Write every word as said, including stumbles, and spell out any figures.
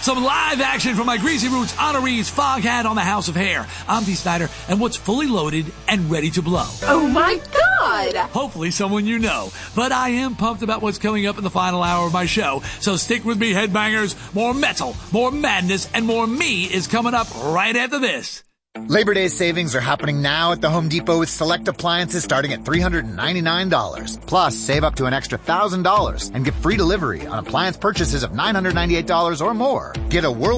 Some live action from my Greasy Roots honorees Foghat on the House of Hair. I'm Dee Snider, and what's fully loaded and ready to blow? Oh my God! Hopefully someone you know. But I am pumped about what's coming up in the final hour of my show. So stick with me, headbangers. More metal, more madness, and more me is coming up right after this. Labor Day savings are happening now at the Home Depot with select appliances starting at three hundred ninety-nine dollars. Plus, save up to an extra one thousand dollars and get free delivery on appliance purchases of nine hundred ninety-eight dollars or more. Get a Whirlpool